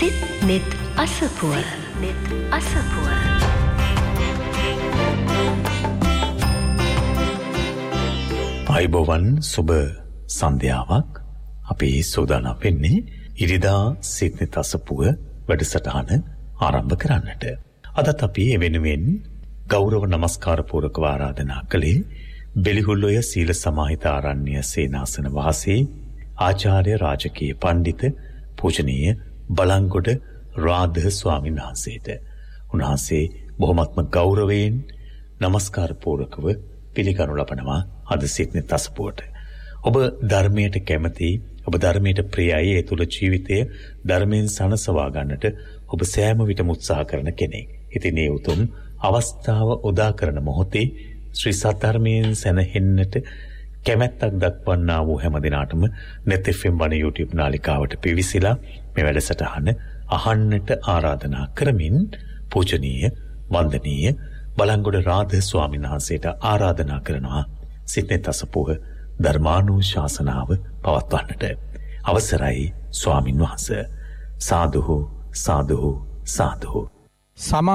සිත් net අසපුව net අසපුව අයිබෝවන් සුබ සන්ධ්‍යාවක් අපි සූදානම් වෙන්නේ ඉරිදා සිත් net අසපුව වැඩසටහන ආරම්භ කරන්නට. අදත් අපි වෙනුවෙන් ගෞරව නමස්කාර පූර්වකව ආරාධනා කළේ බෙලිහුල්ලොය සීල සමාහිත ආරණ්‍ය සේනාසන වාසී ආචාර්ය රාජකීය පඬිත පූජනීය බලංගොඩ රාධ ස්වාමීන් වහන්සේට. උන්වහන්සේ බොහොමත්ම ගෞරවයෙන් නමස්කාර පූර්වකව පිළිගනු ලබනවා අද සිත් net අසපුවට. ඔබ ධර්මයට කැමති, ඔබ ධර්මයට ප්‍රියයි, ඒ තුළ ජීවිතය ධර්මයෙන් සනසවා ගන්නට ඔබ සෑම විටම උත්සාහ කරන කෙනෙක්. ඉතින් මේ උතුම් අවස්ථාව උදා කරන මොහොතේ ශ්‍රී සද්ධර්මයෙන් සැනහෙන්නට කැමැත්තක් දක්වන්නා වූ හැම දිනාටම net FM වන YouTube නාලිකාවට පිවිසිලා මේ වැඩසටහන අහන්නට ආරාධනා කරමින් පූජනීය වන්දනීය බලංගොඩ රාධ ස්වාමීන් වහන්සේට ආරාධනා කරනවා සිත් net අසපුව ධර්මානුශාසනාව පවත්වන්නට. අවසරයි ස්වාමින් වහන්සේ. සාදු සාදු සාදු.